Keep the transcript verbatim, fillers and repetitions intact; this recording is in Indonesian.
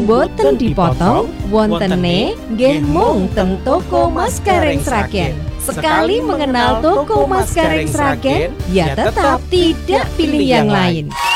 boten dipotong, wontene nggih mung teng toko Mas Gareng Sragen. Sekali mengenal toko Mas Gareng Sragen, ya tetap tidak pilih yang lain.